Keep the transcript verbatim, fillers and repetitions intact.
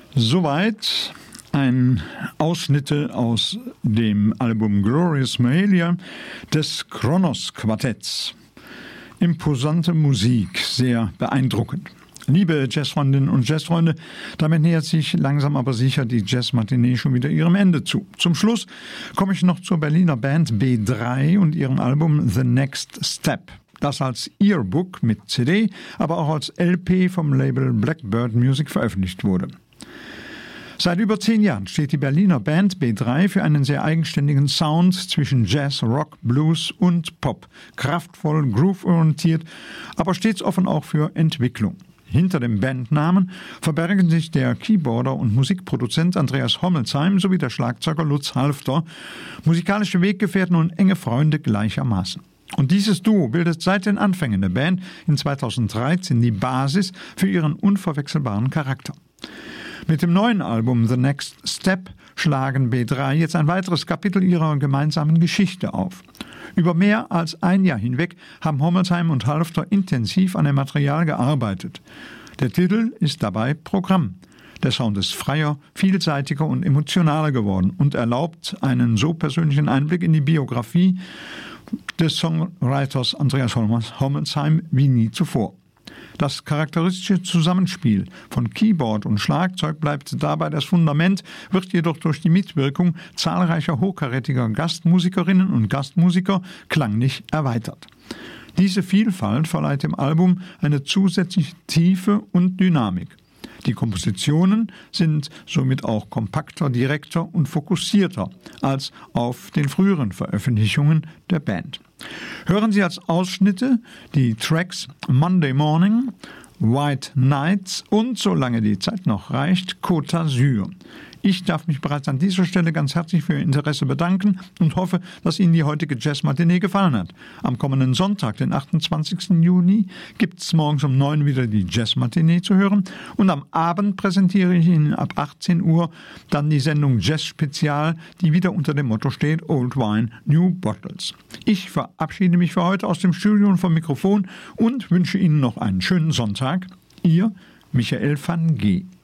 Soweit ein Ausschnitte aus dem Album Glorious Mahalia des Kronos Quartetts. Imposante Musik, sehr beeindruckend. Liebe Jazzfreundinnen und Jazzfreunde, damit nähert sich langsam aber sicher die Jazzmatinee schon wieder ihrem Ende zu. Zum Schluss komme ich noch zur Berliner Band B drei und ihrem Album The Next Step. Das als Earbook mit C D, aber auch als L P vom Label Blackbird Music veröffentlicht wurde. Seit über zehn Jahren steht die Berliner Band B drei für einen sehr eigenständigen Sound zwischen Jazz, Rock, Blues und Pop. Kraftvoll, groove-orientiert, aber stets offen auch für Entwicklung. Hinter dem Bandnamen verbergen sich der Keyboarder und Musikproduzent Andreas Hommelsheim sowie der Schlagzeuger Lutz Halfter, musikalische Weggefährten und enge Freunde gleichermaßen. Und dieses Duo bildet seit den Anfängen der Band in zweitausenddreizehn die Basis für ihren unverwechselbaren Charakter. Mit dem neuen Album The Next Step schlagen B drei jetzt ein weiteres Kapitel ihrer gemeinsamen Geschichte auf. Über mehr als ein Jahr hinweg haben Hommelsheim und Halfter intensiv an dem Material gearbeitet. Der Titel ist dabei Programm. Der Sound ist freier, vielseitiger und emotionaler geworden und erlaubt einen so persönlichen Einblick in die Biografie des Songwriters Andreas Hommelsheim wie nie zuvor. Das charakteristische Zusammenspiel von Keyboard und Schlagzeug bleibt dabei das Fundament, wird jedoch durch die Mitwirkung zahlreicher hochkarätiger Gastmusikerinnen und Gastmusiker klanglich erweitert. Diese Vielfalt verleiht dem Album eine zusätzliche Tiefe und Dynamik. Die Kompositionen sind somit auch kompakter, direkter und fokussierter als auf den früheren Veröffentlichungen der Band. Hören Sie als Ausschnitte die Tracks Monday Morning, White Nights und, solange die Zeit noch reicht, Côte d'Azur. Ich darf mich bereits an dieser Stelle ganz herzlich für Ihr Interesse bedanken und hoffe, dass Ihnen die heutige Jazzmatinee gefallen hat. Am kommenden Sonntag, den achtundzwanzigsten Juni, gibt es morgens um neun wieder die Jazzmatinee zu hören und am Abend präsentiere ich Ihnen ab achtzehn Uhr dann die Sendung Jazz Spezial, die wieder unter dem Motto steht Old Wine, New Bottles. Ich verabschiede mich für heute aus dem Studio und vom Mikrofon und wünsche Ihnen noch einen schönen Sonntag. Ihr Michael van G.